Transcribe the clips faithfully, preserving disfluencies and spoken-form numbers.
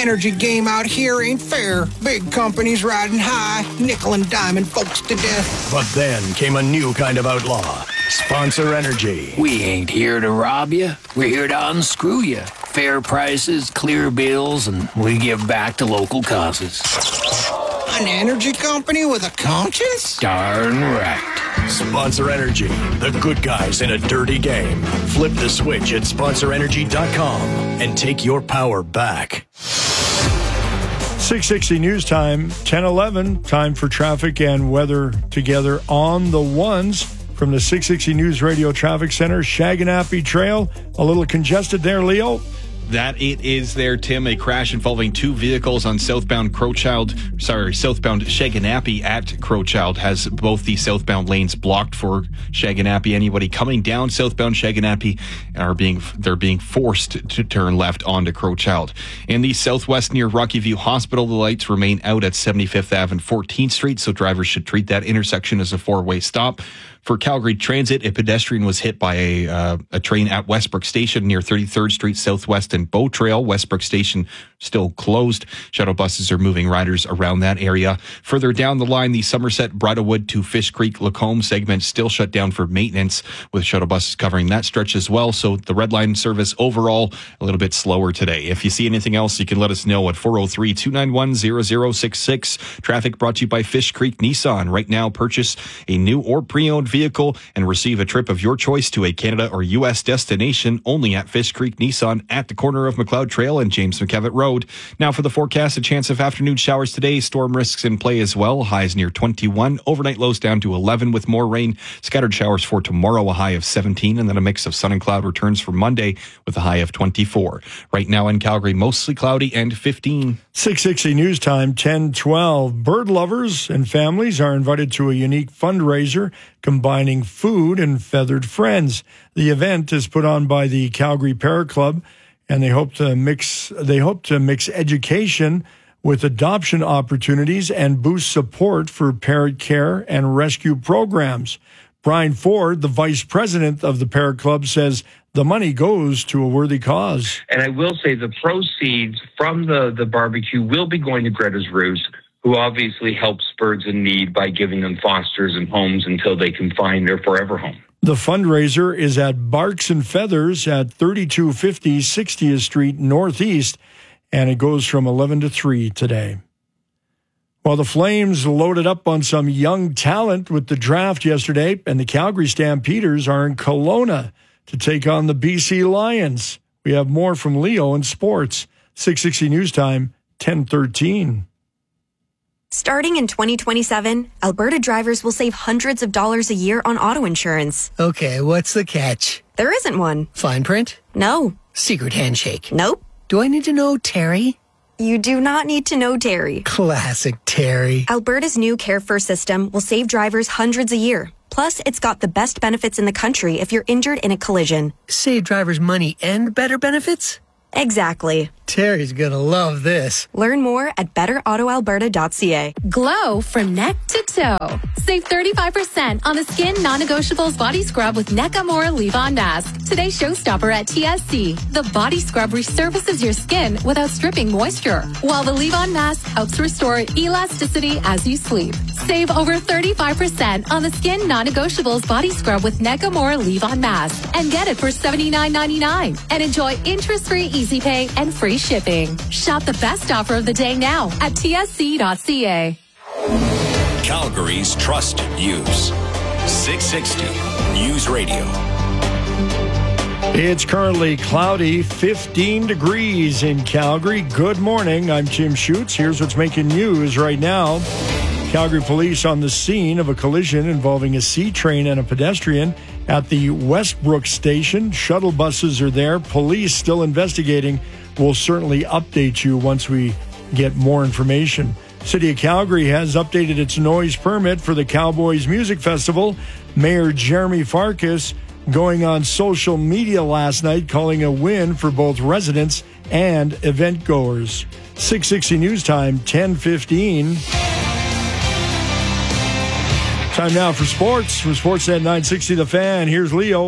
energy game out here ain't fair. Big companies riding high, nickel and diming folks to death. But then came a new kind of outlaw, Sponsor Energy. We ain't here to rob you. We're here to unscrew you. Fair prices, clear bills, and we give back to local causes. An energy company with a conscience? Darn right. Sponsor Energy, the good guys in a dirty game. Flip the switch at sponsor energy dot com and take your power back. six sixty News Time, ten eleven. Time for traffic and weather together on the ones from the six sixty News Radio Traffic Center. Shaganappy Trail, a little congested there, Leo. That it is there, Tim. A crash involving two vehicles on southbound Crowchild, sorry, southbound Shaganappy at Crowchild has both the southbound lanes blocked for Shaganappy. Anybody coming down southbound Shaganappy are being, they're being forced to turn left onto Crowchild. In the southwest near Rocky View Hospital, the lights remain out at seventy-fifth Avenue and fourteenth Street, so drivers should treat that intersection as a four-way stop. For Calgary Transit, a pedestrian was hit by a uh, a train at Westbrook Station near thirty-third Street Southwest and Bow Trail. Westbrook Station still closed. Shuttle buses are moving riders around that area. Further down the line, the Somerset Bridlewood to Fish Creek Lacombe segment still shut down for maintenance, with shuttle buses covering that stretch as well. So the Red Line service overall a little bit slower today. If you see anything else, you can let us know at four oh three, two nine one, zero zero six six. Traffic brought to you by Fish Creek Nissan. Right now, purchase a new or pre-owned vehicle and receive a trip of your choice to a Canada or U S destination only at Fish Creek Nissan at the corner of McLeod Trail and James McKevitt Road. Now for the forecast, a chance of afternoon showers today. Storm risks in play as well. Highs near twenty-one. Overnight lows down to eleven with more rain. Scattered showers for tomorrow, a high of seventeen, and then a mix of sun and cloud returns for Monday with a high of twenty-four. Right now in Calgary, mostly cloudy and fifteen. six sixty News Time, ten twelve. Bird lovers and families are invited to a unique fundraiser combining food and feathered friends. The event is put on by the Calgary Parrot Club, and they hope to mix they hope to mix education with adoption opportunities and boost support for parrot care and rescue programs. Brian Ford, the vice president of the Parrot Club, says the money goes to a worthy cause. And I will say the proceeds from the, the barbecue will be going to Greta's Roost, who obviously helps birds in need by giving them fosters and homes until they can find their forever home. The fundraiser is at Barks and Feathers at thirty-two fifty sixtieth Street Northeast, and it goes from eleven to three today. Well, the Flames loaded up on some young talent with the draft yesterday, and the Calgary Stampeders are in Kelowna to take on the B C Lions. We have more from Leo in sports. six sixty News Time, ten thirteen. Starting in twenty twenty-seven, Alberta drivers will save hundreds of dollars a year on auto insurance. Okay, what's the catch? There isn't one. Fine print? No. Secret handshake? Nope. Do I need to know Terry? You do not need to know Terry. Classic Terry. Alberta's new Care First system will save drivers hundreds a year. Plus, it's got the best benefits in the country if you're injured in a collision. Save drivers money and better benefits? Exactly. Terry's gonna love this. Learn more at better auto alberta dot c a. Glow from neck to toe. Save thirty-five percent on the Skin Non-Negotiables Body Scrub with Nakamura Leave-On Mask. Today's showstopper at T S C. The body scrub resurfaces your skin without stripping moisture, while the Leave-On Mask helps restore elasticity as you sleep. Save over thirty-five percent on the Skin Non-Negotiables Body Scrub with Nakamura Leave-On Mask and get it for seventy-nine ninety-nine. And enjoy interest-free easy pay and free shipping. Shop the best offer of the day now at T S C dot c a. Calgary's trusted news. six sixty News Radio. It's currently cloudy, fifteen degrees in Calgary. Good morning. I'm Jim Schutz. Here's what's making news right now. Calgary police on the scene of a collision involving a C train and a pedestrian at the Westbrook station. Shuttle buses are there. Police still investigating. We'll certainly update you once we get more information. City of Calgary has updated its noise permit for the Cowboys Music Festival. Mayor Jeremy Farkas going on social media last night, calling a win for both residents and event goers. six sixty News Time, ten fifteen. Time now for sports. From Sportsnet nine sixty The Fan, here's Leo.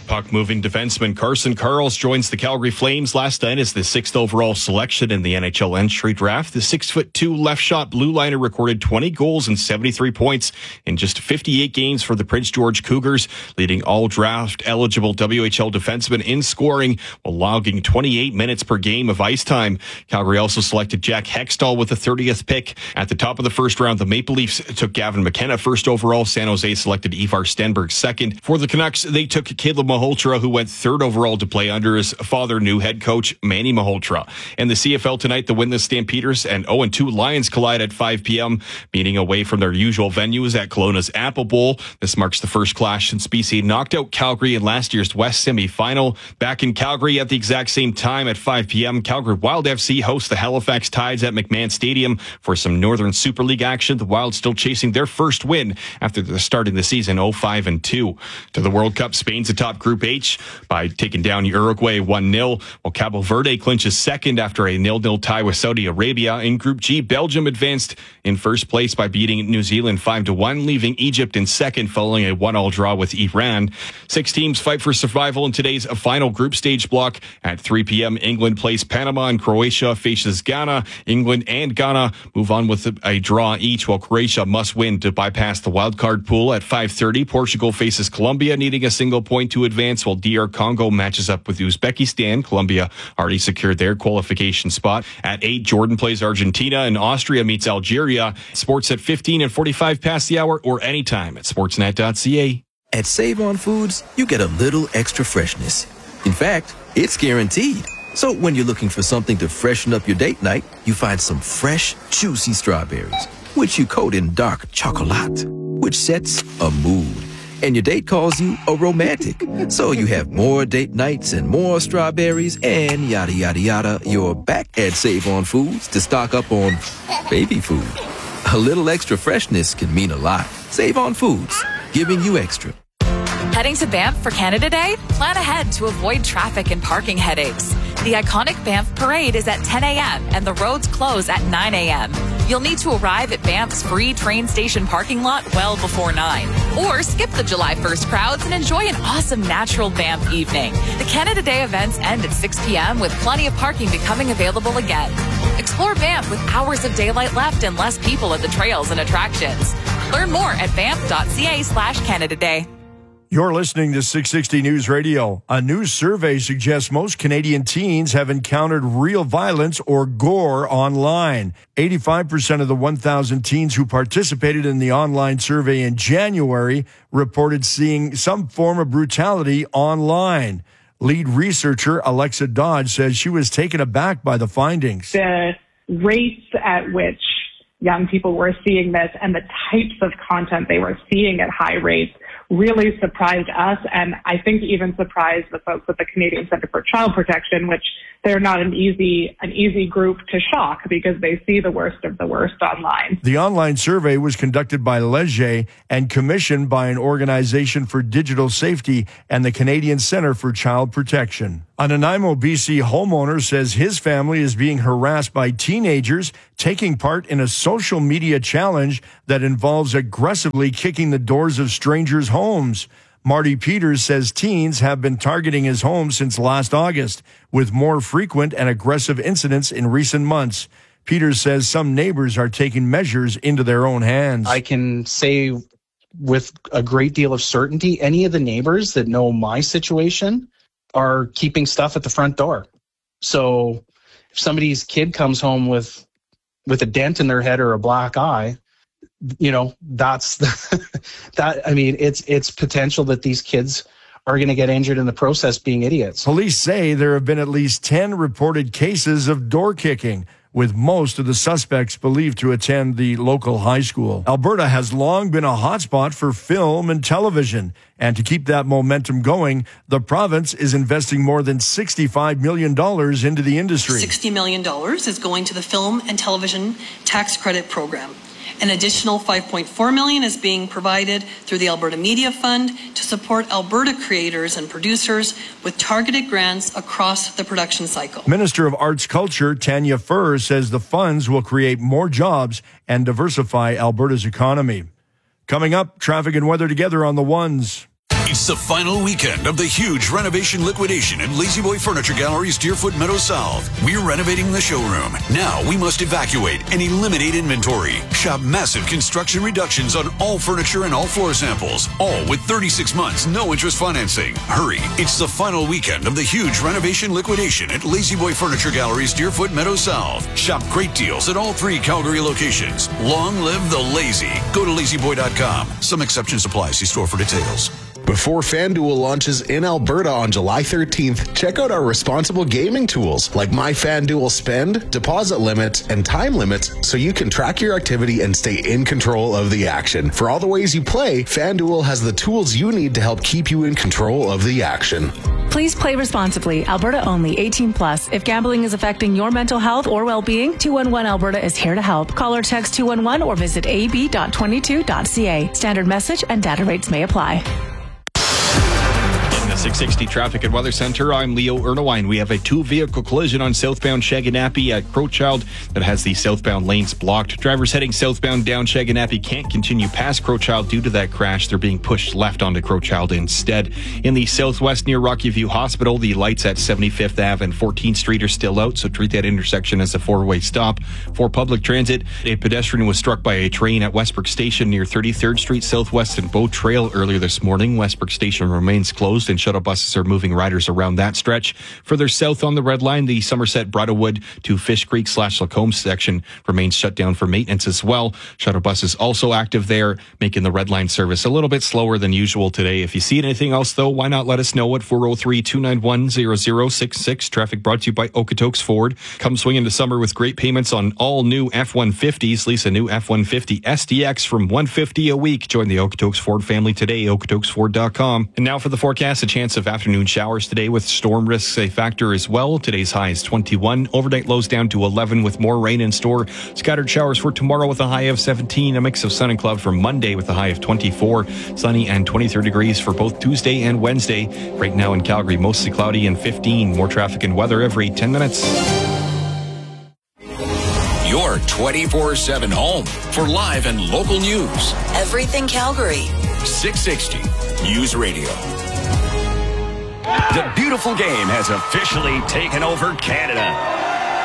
Puck-moving defenseman Carson Karls joins the Calgary Flames last night as the sixth overall selection in the N H L entry draft. The six foot two left shot blue liner recorded twenty goals and seventy-three points in just fifty-eight games for the Prince George Cougars, leading all draft-eligible W H L defensemen in scoring while logging twenty-eight minutes per game of ice time. Calgary also selected Jack Hextall with the thirtieth pick. At the top of the first round, the Maple Leafs took Gavin McKenna first overall. San Jose selected Ivar Stenberg second. For the Canucks, they took Caleb Malhotra, who went third overall to play under his father, new head coach Manny Malhotra. And the C F L tonight, the winless Stampeders and oh and two Lions collide at five p.m., meeting away from their usual venues at Kelowna's Apple Bowl. This marks the first clash since B C knocked out Calgary in last year's West semifinal. Back in Calgary at the exact same time at five p.m., Calgary Wild F C hosts the Halifax Tides at McMahon Stadium for some Northern Super League action. The Wild still chasing their first win after the starting the season oh five and two. To the World Cup, Spain's atop Group H by taking down Uruguay one nil, while Cabo Verde clinches second after a nil nil tie with Saudi Arabia. In Group G, Belgium advanced in first place by beating New Zealand five to one, leaving Egypt in second following a one all draw with Iran. Six teams fight for survival in today's final group stage block. At three p.m., England plays Panama and Croatia faces Ghana. England and Ghana move on with a draw each, while Croatia must win to bypass the wildcard pool. At five thirty, Portugal faces Colombia, needing a single point to advance, while D R Congo matches up with Uzbekistan. Colombia already secured their qualification spot. At eight, Jordan plays Argentina, and Austria meets Algeria. Sports at fifteen and forty-five past the hour, or anytime at sportsnet dot c a. At Save On Foods, you get a little extra freshness. In fact, it's guaranteed. So when you're looking for something to freshen up your date night, you find some fresh, juicy strawberries, which you coat in dark chocolate, which sets a mood. And your date calls you a romantic. So you have more date nights and more strawberries and yada, yada, yada. You're back at Save On Foods to stock up on baby food. A little extra freshness can mean a lot. Save On Foods, giving you extra. Heading to Banff for Canada Day? Plan ahead to avoid traffic and parking headaches. The iconic Banff Parade is at ten a.m. and the roads close at nine a.m. You'll need to arrive at Banff's free train station parking lot well before nine. Or skip the July first crowds and enjoy an awesome natural Banff evening. The Canada Day events end at six p.m. with plenty of parking becoming available again. Explore Banff with hours of daylight left and less people at the trails and attractions. Learn more at banff dot c a slash Canada Day. You're listening to six sixty News Radio. A new survey suggests most Canadian teens have encountered real violence or gore online. eighty-five percent of the one thousand teens who participated in the online survey in January reported seeing some form of brutality online. Lead researcher Alexa Dodge says she was taken aback by the findings. The rates at which young people were seeing this and the types of content they were seeing at high rates really surprised us, and I think even surprised the folks at the Canadian Centre for Child Protection, which they're not an easy an easy group to shock because they see the worst of the worst online. The online survey was conducted by Leger and commissioned by an organization for digital safety and the Canadian Centre for Child Protection. A Nanaimo, B C homeowner says his family is being harassed by teenagers taking part in a social media challenge that involves aggressively kicking the doors of strangers' homes. Marty Peters says teens have been targeting his home since last August, with more frequent and aggressive incidents in recent months. Peters says some neighbors are taking measures into their own hands. I can say with a great deal of certainty, any of the neighbors that know my situation are keeping stuff at the front door. So if somebody's kid comes home with with a dent in their head or a black eye, you know, that's the, that, I mean, it's, it's potential that these kids are going to get injured in the process being idiots. Police say there have been at least ten reported cases of door kicking, with most of the suspects believed to attend the local high school. Alberta has long been a hotspot for film and television, and to keep that momentum going, the province is investing more than sixty-five million dollars into the industry. sixty million dollars is going to the Film and Television Tax Credit Program. An additional five point four million dollars is being provided through the Alberta Media Fund to support Alberta creators and producers with targeted grants across the production cycle. Minister of Arts Culture Tanya Furr says the funds will create more jobs and diversify Alberta's economy. Coming up, traffic and weather together on the ones. It's the final weekend of the huge renovation liquidation at Lazy Boy Furniture Gallery's Deerfoot Meadows South. We're renovating the showroom. Now we must evacuate and eliminate inventory. Shop massive construction reductions on all furniture and all floor samples. All with thirty-six months, no interest financing. Hurry. It's the final weekend of the huge renovation liquidation at Lazy Boy Furniture Gallery's Deerfoot Meadows South. Shop great deals at all three Calgary locations. Long live the lazy. Go to lazy boy dot com. Some exceptions apply. See store for details. Before FanDuel launches in Alberta on July thirteenth, check out our responsible gaming tools like My FanDuel Spend, deposit limit, and time limit so you can track your activity and stay in control of the action. For all the ways you play, FanDuel has the tools you need to help keep you in control of the action. Please play responsibly. Alberta only. eighteen plus. If gambling is affecting your mental health or well-being, two one one Alberta is here to help. Call or text two one one or visit a b dot twenty-two dot c a. Standard message and data rates may apply. six sixty Traffic and Weather Center. I'm Leo Ernewine. We have a two-vehicle collision on southbound Shaganappi at Crowchild that has the southbound lanes blocked. Drivers heading southbound down Shaganappi can't continue past Crowchild due to that crash. They're being pushed left onto Crowchild instead. In the southwest near Rocky View Hospital, the lights at seventy-fifth Avenue and fourteenth Street are still out, so treat that intersection as a four-way stop. For public transit, a pedestrian was struck by a train at Westbrook Station near thirty-third Street Southwest and Bow Trail earlier this morning. Westbrook Station remains closed and shuttle buses are moving riders around that stretch. Further south on the Red Line, the Somerset Bridlewood to Fish Creek slash Lacombe section remains shut down for maintenance as well. Shuttle buses also active there, making the Red Line service a little bit slower than usual today. If you see anything else, though, why not let us know at four oh three, two nine one, zero zero six six. Traffic brought to you by Okotoks Ford. Come swing into summer with great payments on all new F one fifties. Lease a new F one fifty S D X from one hundred fifty dollars a week. Join the Okotoks Ford family today, okotoks ford dot com. And now for the forecast, a chance of afternoon showers today with storm risks a factor as well. Today's high is twenty-one. Overnight lows down to eleven with more rain in store. Scattered showers for tomorrow with a high of seventeen. A mix of sun and cloud for Monday with a high of twenty-four. Sunny and twenty-three degrees for both Tuesday and Wednesday. Right now in Calgary, mostly cloudy and fifteen. More traffic and weather every ten minutes. Your twenty-four seven home for live and local news. Everything Calgary. six sixty News Radio. The beautiful game has officially taken over Canada.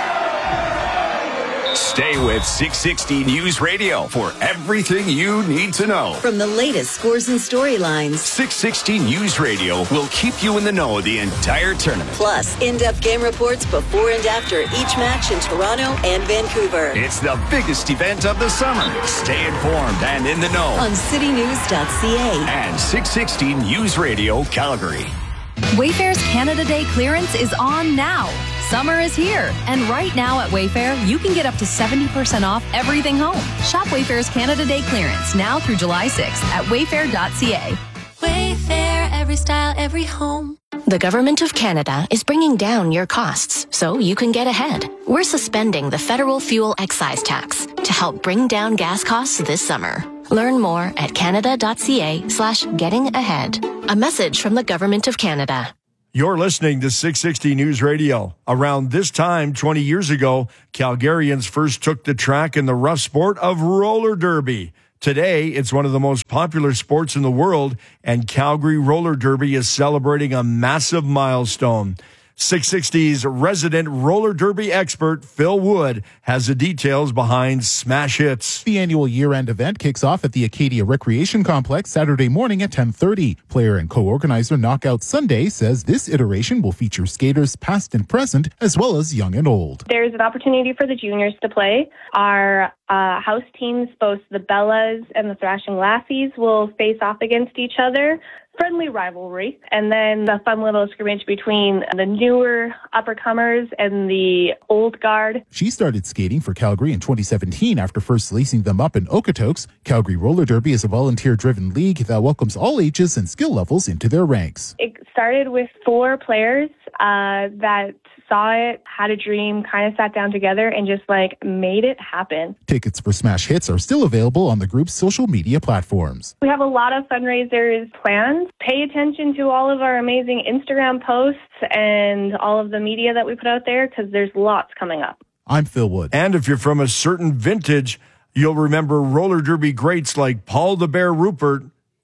Stay with six sixty News Radio for everything you need to know. From the latest scores and storylines, six sixty News Radio will keep you in the know the entire tournament. Plus, in-depth game reports before and after each match in Toronto and Vancouver. It's the biggest event of the summer. Stay informed and in the know on city news dot c a and six sixty News Radio Calgary. Wayfair's Canada Day clearance is on now. Summer is here, and right now at Wayfair, you can get up to seventy percent off everything home. Shop Wayfair's Canada Day clearance now through July sixth at wayfair dot c a. Wayfair, every style, every home. The Government of Canada is bringing down your costs so you can get ahead. We're suspending the federal fuel excise tax to help bring down gas costs this summer. Learn more at canada dot c a slash getting ahead. A message from the Government of Canada. You're listening to six sixty News Radio. Around this time, twenty years ago, Calgarians first took the track in the rough sport of roller derby. Today, it's one of the most popular sports in the world, and Calgary Roller Derby is celebrating a massive milestone. six sixty's resident roller derby expert, Phil Wood, has the details behind Smash Hits. The annual year-end event kicks off at the Acadia Recreation Complex Saturday morning at ten thirty. Player and co-organizer Knockout Sunday says this iteration will feature skaters past and present, as well as young and old. There's an opportunity for the juniors to play. Our uh, house teams, both the Bellas and the Thrashing Lassies, will face off against each other. Friendly rivalry, and then the fun little scrimmage between the newer uppercomers and the old guard. She started skating for Calgary in twenty seventeen after first lacing them up in Okotoks. Calgary Roller Derby is a volunteer-driven league that welcomes all ages and skill levels into their ranks. It started with four players uh, that saw it, had a dream, kind of sat down together and just like made it happen. Tickets for Smash Hits are still available on the group's social media platforms. We have a lot of fundraisers planned. Pay attention to all of our amazing Instagram posts and all of the media that we put out there because there's lots coming up. I'm Phil Wood. And if you're from a certain vintage, you'll remember roller derby greats like Paul the Bear Rupert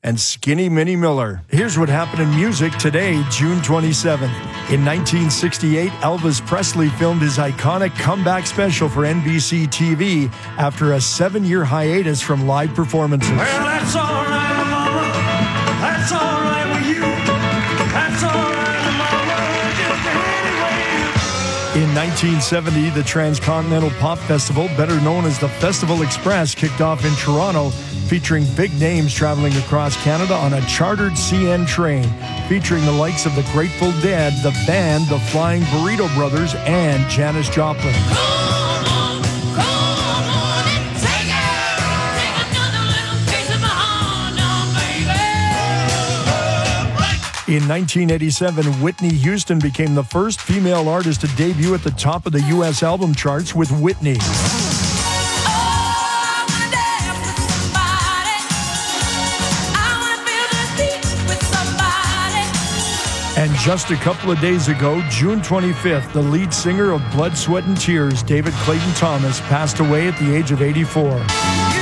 and Skinny Minnie Miller. Here's what happened in music today, June twenty-seventh. In nineteen sixty-eight, Elvis Presley filmed his iconic comeback special for N B C T V after a seven-year hiatus from live performances. Well, that's all right, mama. That's all right with you. That's all right, mama. Just any way you. In nineteen seventy, the Transcontinental Pop Festival, better known as the Festival Express, kicked off in Toronto, featuring big names traveling across Canada on a chartered C N train, featuring the likes of the Grateful Dead, the band, the Flying Burrito Brothers, and Janis Joplin. In nineteen eighty-seven, Whitney Houston became the first female artist to debut at the top of the U S album charts with Whitney. And just a couple of days ago, June twenty-fifth, the lead singer of Blood, Sweat and Tears, David Clayton Thomas, passed away at the age of eighty-four.